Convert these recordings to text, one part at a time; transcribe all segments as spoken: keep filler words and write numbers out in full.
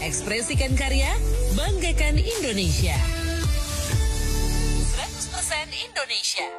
Ekspresikan karya, banggakan Indonesia. seratus persen Indonesia.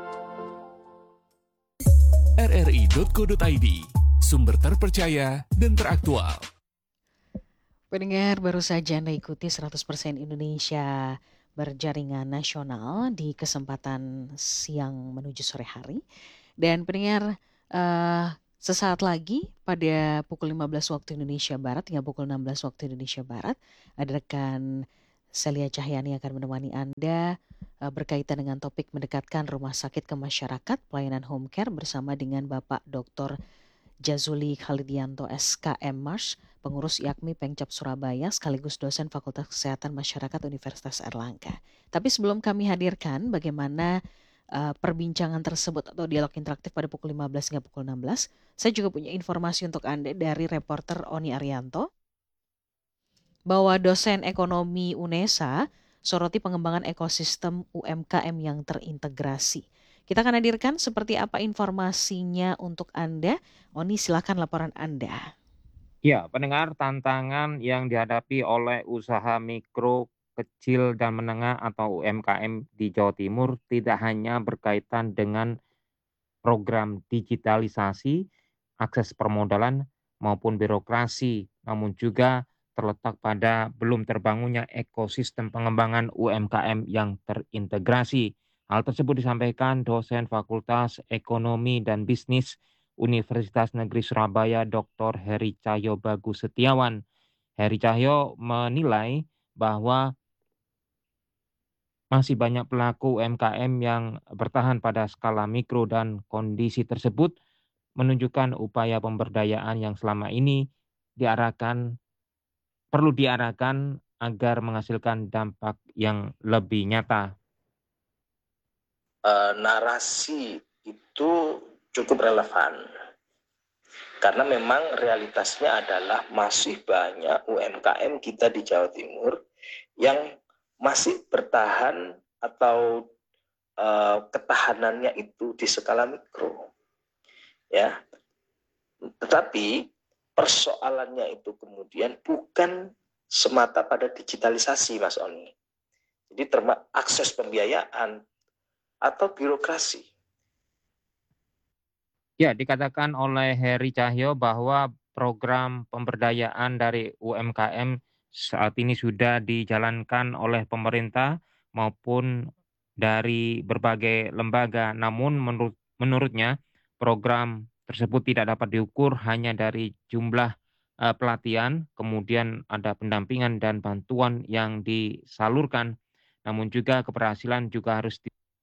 r r i titik co titik i d, sumber terpercaya dan teraktual. Pendengar, baru saja Anda ikuti seratus persen Indonesia berjaringan nasional di kesempatan siang menuju sore hari. Dan pendengar, uh, sesaat lagi pada pukul lima belas waktu Indonesia Barat hingga pukul enam belas waktu Indonesia Barat, ada rekan Celia Cahyani akan menemani Anda uh, berkaitan dengan topik mendekatkan rumah sakit ke masyarakat, pelayanan home care bersama dengan Bapak Doktor Jazuli Khalidianto S K M Mars, pengurus I A K M I Pengcap Surabaya sekaligus dosen Fakultas Kesehatan Masyarakat Universitas Airlangga. Tapi sebelum kami hadirkan bagaimana uh, perbincangan tersebut atau dialog interaktif pada pukul lima belas hingga pukul enam belas, saya juga punya informasi untuk Anda dari reporter Oni Arianto bahwa dosen ekonomi UNESA soroti pengembangan ekosistem U M K M yang terintegrasi. Kita akan hadirkan seperti apa informasinya untuk Anda. Oni, silakan laporan Anda. Ya, pendengar, tantangan yang dihadapi oleh usaha mikro, kecil, dan menengah atau U M K M di Jawa Timur tidak hanya berkaitan dengan program digitalisasi, akses permodalan, maupun birokrasi, namun juga terletak pada belum terbangunnya ekosistem pengembangan U M K M yang terintegrasi. Hal tersebut disampaikan dosen Fakultas Ekonomi dan Bisnis Universitas Negeri Surabaya, Doktor Heri Cahyo Bagus Setiawan. Heri Cahyo menilai bahwa masih banyak pelaku U M K M yang bertahan pada skala mikro dan kondisi tersebut menunjukkan upaya pemberdayaan yang selama ini diarahkan perlu diarahkan agar menghasilkan dampak yang lebih nyata. Uh, narasi itu cukup relevan karena memang realitasnya adalah masih banyak U M K M kita di Jawa Timur yang masih bertahan atau uh, ketahanannya itu di skala mikro, ya. Tetapi persoalannya itu kemudian bukan semata pada digitalisasi, Mas Oni. Jadi terma akses pembiayaan atau birokrasi. Ya, dikatakan oleh Heri Cahyo bahwa program pemberdayaan dari U M K M saat ini sudah dijalankan oleh pemerintah maupun dari berbagai lembaga. Namun menurut menurutnya program tersebut tidak dapat diukur hanya dari jumlah uh, pelatihan, kemudian ada pendampingan dan bantuan yang disalurkan. Namun juga keberhasilan juga harus di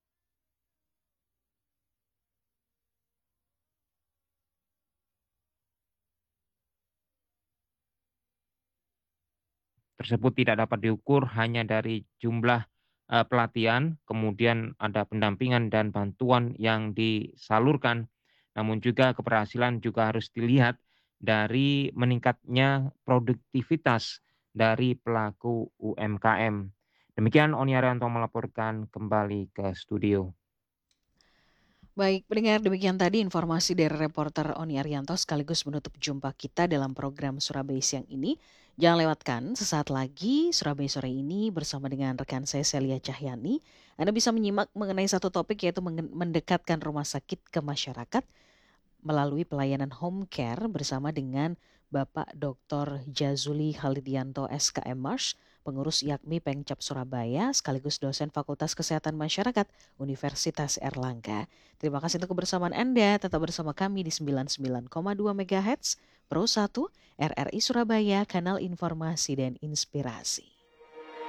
tersebut tidak dapat diukur hanya dari jumlah uh, pelatihan, kemudian ada pendampingan dan bantuan yang disalurkan. Namun juga keberhasilan juga harus dilihat dari meningkatnya produktivitas dari pelaku U M K M. Demikian Oni Arianto melaporkan kembali ke studio. Baik, pendengar, demikian tadi informasi dari reporter Oni Arianto sekaligus menutup jumpa kita dalam program Surabaya Siang ini. Jangan lewatkan sesaat lagi Surabaya Sore ini bersama dengan rekan saya Celia Cahyani. Anda bisa menyimak mengenai satu topik yaitu mendekatkan rumah sakit ke masyarakat melalui pelayanan home care bersama dengan Bapak Doktor Jazuli Khalidianto S K M Mars, pengurus I A K M I Pengcap Surabaya sekaligus dosen Fakultas Kesehatan Masyarakat Universitas Airlangga. Terima kasih untuk kebersamaan Anda. Tetap bersama kami di sembilan puluh sembilan koma dua megahertz Pro satu R R I Surabaya, kanal informasi dan inspirasi.